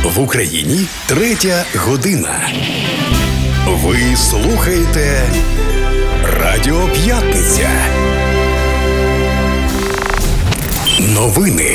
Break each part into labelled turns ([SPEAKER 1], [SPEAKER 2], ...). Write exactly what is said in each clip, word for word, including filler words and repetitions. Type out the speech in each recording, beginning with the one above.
[SPEAKER 1] В Україні третя година. Ви слухаєте Радіо П'ятниця. Новини.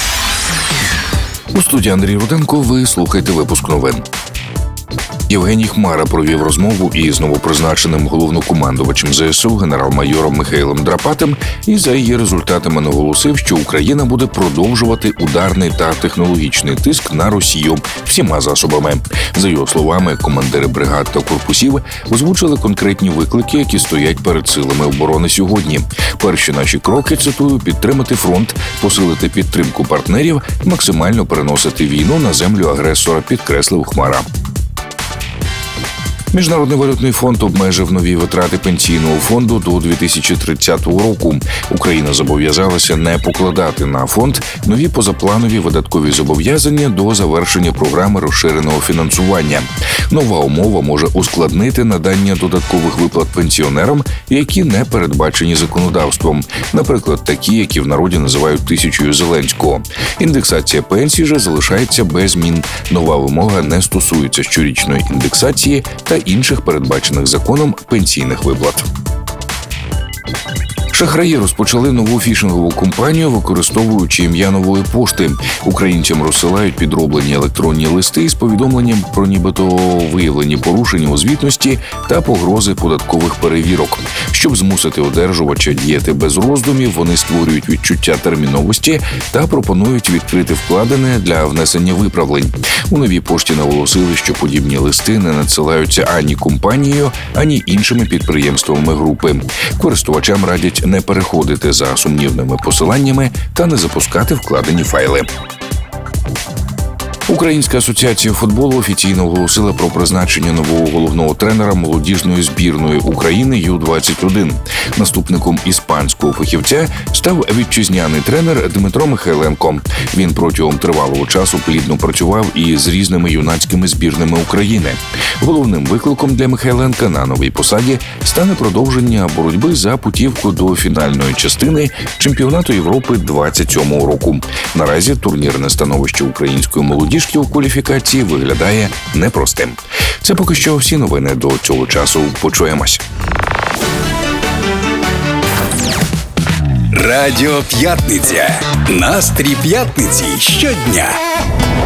[SPEAKER 2] У студії Андрій Руденко ви слухаєте випуск новин. Євгеній Хмара провів розмову із новопризначеним головнокомандувачем ЗСУ генерал-майором Михайлом Драпатим і за її результатами наголосив, що Україна буде продовжувати ударний та технологічний тиск на Росію всіма засобами. За його словами, командири бригад та корпусів озвучили конкретні виклики, які стоять перед силами оборони сьогодні. Перші наші кроки, цитую, підтримати фронт, посилити підтримку партнерів, максимально переносити війну на землю агресора, підкреслив Хмара. Міжнародний валютний фонд обмежив нові витрати пенсійного фонду до дві тисячі тридцятого року. Україна зобов'язалася не покладати на фонд нові позапланові видаткові зобов'язання до завершення програми розширеного фінансування. Нова умова може ускладнити надання додаткових виплат пенсіонерам, які не передбачені законодавством. Наприклад, такі, які в народі називають тисячою Зеленського. Індексація пенсій же залишається без змін. Нова вимога не стосується щорічної індексації та інших передбачених законом пенсійних виплат. Шахраї розпочали нову фішингову кампанію, використовуючи ім'я нової пошти. Українцям розсилають підроблені електронні листи з повідомленням про нібито виявлені порушення у звітності та погрози податкових перевірок. Щоб змусити одержувача діяти без роздумів, вони створюють відчуття терміновості та пропонують відкрити вкладене для внесення виправлень. У новій пошті наголосили, що подібні листи не надсилаються ані компанією, ані іншими підприємствами групи. Користувачам радять не переходити за сумнівними посиланнями та не запускати вкладені файли. Українська асоціація футболу офіційно оголосила про призначення нового головного тренера молодіжної збірної України ю двадцять один. Наступником іспанського фахівця став вітчизняний тренер Дмитро Михайленко. Він протягом тривалого часу плідно працював і з різними юнацькими збірними України. Головним викликом для Михайленка на новій посаді стане продовження боротьби за путівку до фінальної частини чемпіонату Європи двадцять сьомого року. Наразі турнірне становище української молодіжки у кваліфікації виглядає непростим. Це поки що всі новини до цього часу. Почуємось.
[SPEAKER 1] Радіо П'ятниця. Настрій п'ятниці щодня.